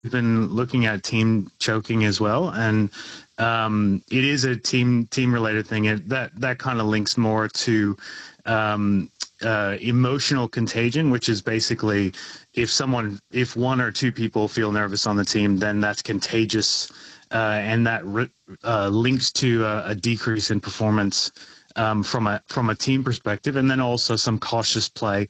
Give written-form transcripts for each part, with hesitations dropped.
been looking at team choking as well, and it is a team related thing. That kind of links more to emotional contagion, which is basically if one or two people feel nervous on the team, then that's contagious, and that links to a decrease in performance from a team perspective, and then also some cautious play,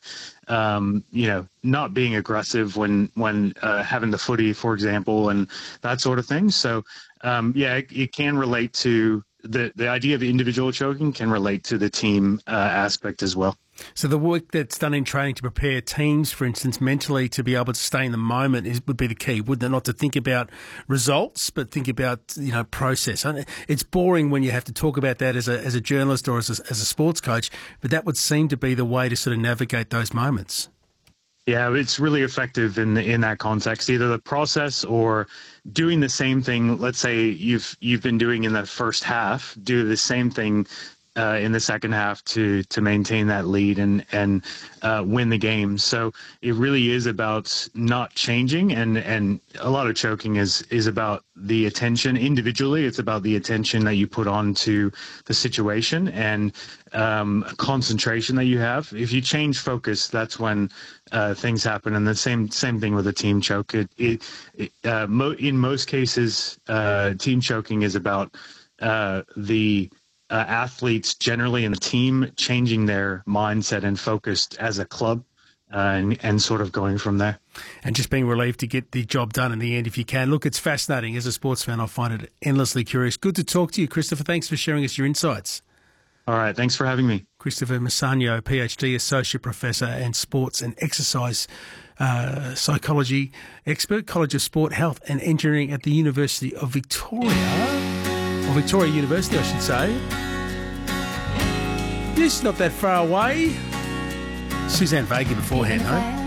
not being aggressive when having the footy, for example, and that sort of thing. So it can relate to the idea of individual choking can relate to the team aspect as well. So the work that's done in training to prepare teams, for instance, mentally to be able to stay in the moment would be the key, wouldn't it? Not to think about results, but think about, process. It's boring when you have to talk about that as a journalist or as a sports coach, but that would seem to be the way to sort of navigate those moments. Yeah, it's really effective in that context, either the process or doing the same thing. Let's say you've been doing in the first half, do the same thing in the second half to maintain that lead and win the game. So it really is about not changing, and a lot of choking is about the attention individually. It's about the attention that you put onto the situation and concentration that you have. If you change focus, that's when things happen. And the same thing with a team choke. In most cases, team choking is about the athletes generally in the team changing their mindset and focused as a club and sort of going from there. And just being relieved to get the job done in the end if you can. Look, it's fascinating. As a sports fan, I find it endlessly curious. Good to talk to you, Christopher. Thanks for sharing us your insights. All right. Thanks for having me. Christopher Massagno, PhD, Associate Professor and Sports and Exercise Psychology Expert, College of Sport, Health and Engineering at the University of Victoria. Or Victoria University, I should say. This is not that far away. Suzanne Vega beforehand, though.